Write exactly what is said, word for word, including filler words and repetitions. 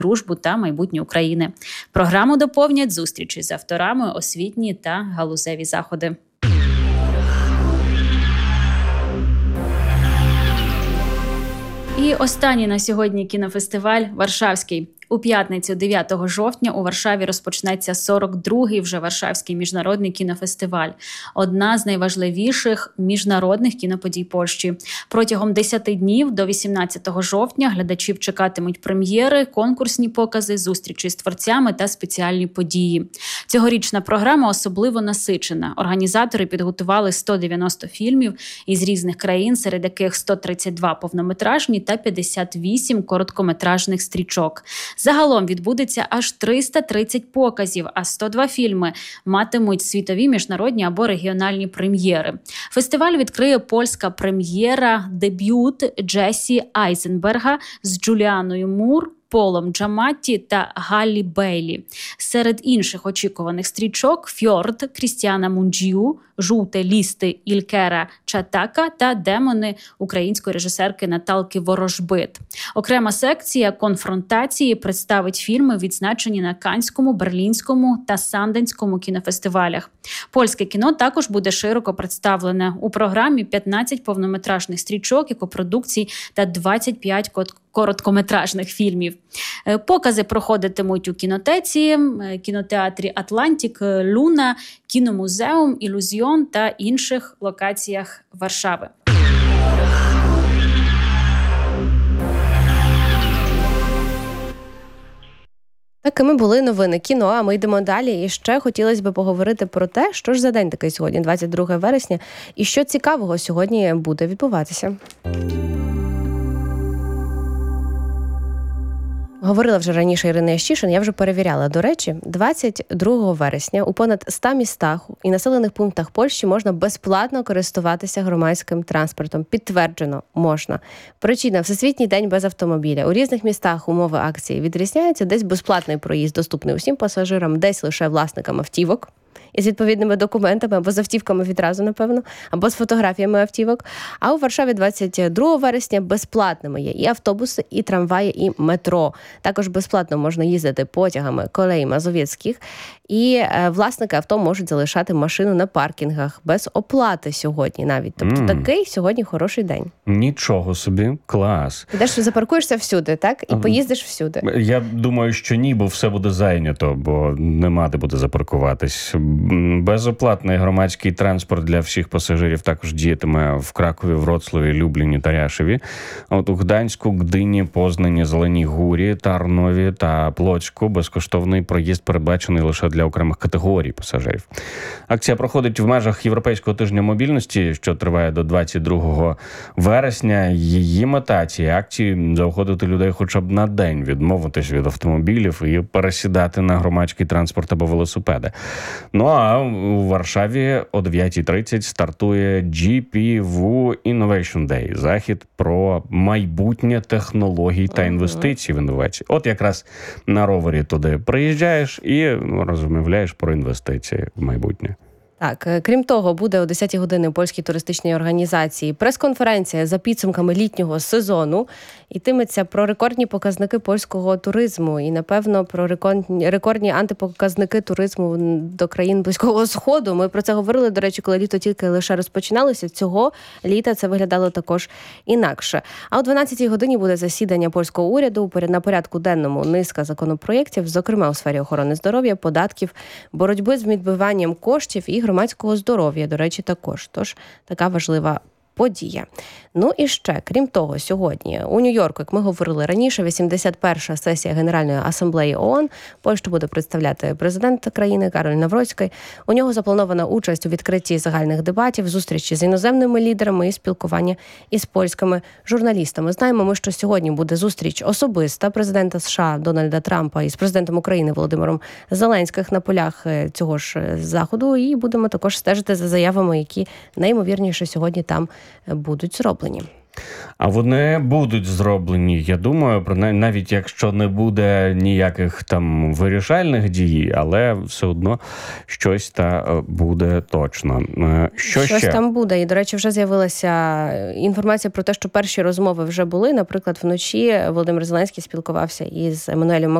дружбу та майбутнє України. Програму доповнять зустрічі з авторами, освітні та галузеві заходи. І останній на сьогодні кінофестиваль «Варшавський». У п'ятницю дев'ятого жовтня у Варшаві розпочнеться сорок другий вже Варшавський міжнародний кінофестиваль. Одна з найважливіших міжнародних кіноподій Польщі. Протягом десяти днів до вісімнадцятого жовтня глядачів чекатимуть прем'єри, конкурсні покази, зустрічі з творцями та спеціальні події. Цьогорічна програма особливо насичена. Організатори підготували сто дев'яносто фільмів із різних країн, серед яких сто тридцять два повнометражні та п'ятдесят вісім короткометражних стрічок. Загалом відбудеться аж триста тридцять показів, а сто два фільми матимуть світові, міжнародні або регіональні прем'єри. Фестиваль відкриє польська прем'єра «Дебют» Джесі Айзенберга з Джуліаною Мур, Полом Джаматті та Галлі Бейлі. Серед інших очікуваних стрічок «Фьорд» Крістіана Мунджію, «Жовте лісти» Ількера Чатака та «Демони» української режисерки Наталки Ворожбит. Окрема секція «Конфронтації» представить фільми, відзначені на Каннському, Берлінському та Санденському кінофестивалях. Польське кіно також буде широко представлене. У програмі п'ятнадцять повнометражних стрічок і копродукцій та двадцять п'ять короткометражних фільмів. Покази проходитимуть у кінотеці, кінотеатрі «Атлантик», «Луна», кіномузеум, «Ілюзіон» та інших локаціях Варшави. Такими були новини кіно, а ми йдемо далі. І ще хотілося б поговорити про те, що ж за день такий сьогодні, двадцять друге вересня, і що цікавого сьогодні буде відбуватися. Говорила вже раніше Ірина Ящишин, я вже перевіряла. До речі, двадцять другого вересня у понад ста містах і населених пунктах Польщі можна безплатно користуватися громадським транспортом. Підтверджено, можна. Причина – Всесвітній день без автомобіля. У різних містах умови акції відрізняються. Десь безплатний проїзд доступний усім пасажирам, десь лише власникам автівок із відповідними документами, або з автівками відразу, напевно, або з фотографіями автівок. А у Варшаві двадцять другого вересня безплатними є і автобуси, і трамваї, і метро. Також безплатно можна їздити потягами колеї Мазовєцьких. І е, власники авто можуть залишати машину на паркінгах без оплати сьогодні навіть. Тобто mm. такий сьогодні хороший день. Нічого собі, клас. Підеш, запаркуєшся всюди, так? І поїздиш всюди. Я думаю, що ні, бо все буде зайнято, бо нема де буде запаркуватись. Безоплатний громадський транспорт для всіх пасажирів також діятиме в Кракові, Вроцлаві, Любліні та Ряшеві. От у Гданську, Гдині, Познані, Зеленій Гурі, Тарнові та Плоцьку безкоштовний проїзд передбачений лише для окремих категорій пасажирів. Акція проходить в межах Європейського тижня мобільності, що триває до двадцять другого вересня. Її мета цієї акції – заохотити людей хоча б на день відмовитись від автомобілів і пересідати на громадський транспорт або велосипеди. Ну а у Варшаві о дев'ятій тридцять стартує джі пі ву Innovation Day – захід про майбутнє технологій та інвестицій в інновації. От якраз на ровері туди приїжджаєш і розмовляєш про інвестиції в майбутнє. Так, крім того, буде о десятій годині у Польській туристичній організації прес-конференція за підсумками літнього сезону. Йтиметься про рекордні показники польського туризму і, напевно, про рекордні антипоказники туризму до країн Близького Сходу. Ми про це говорили, до речі, коли літо тільки лише розпочиналося. Цього літа це виглядало також інакше. А о дванадцятій годині буде засідання польського уряду. На порядку денному низка законопроєктів, зокрема у сфері охорони здоров'я, податків, боротьби з відмиванням коштів і громадського здоров'я, до речі, також. Тож така важлива подія. Ну і ще, крім того, сьогодні у Нью-Йорку, як ми говорили раніше, вісімдесят перша сесія Генеральної асамблеї ООН. Польщу буде представляти президент країни Кароль Навроцький. У нього запланована участь у відкритті загальних дебатів, зустрічі з іноземними лідерами і спілкування із польськими журналістами. Знаємо ми, що сьогодні буде зустріч особиста президента США Дональда Трампа із президентом України Володимиром Зеленським на полях цього ж заходу. І будемо також стежити за заявами, які найімовірніше сьогодні там будуть зроблені. А вони будуть зроблені, я думаю, принаймні, навіть якщо не буде ніяких там вирішальних дій, але все одно щось та буде точно. Що Щось ще? там буде. І, до речі, вже з'явилася інформація про те, що перші розмови вже були. Наприклад, вночі Володимир Зеленський спілкувався із Еммануелем